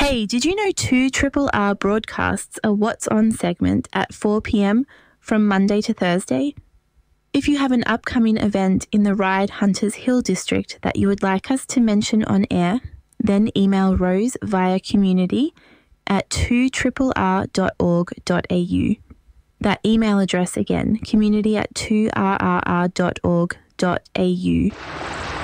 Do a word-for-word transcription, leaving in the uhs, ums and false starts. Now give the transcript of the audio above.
Hey, did you know two R R broadcasts a What's On segment at four p.m. from Monday to Thursday? If you have an upcoming event in the Ryde Hunters Hill district that you would like us to mention on air, then email Rose via community at two R R R dot org dot a u. That email address again, community at two R R R dot org dot a u.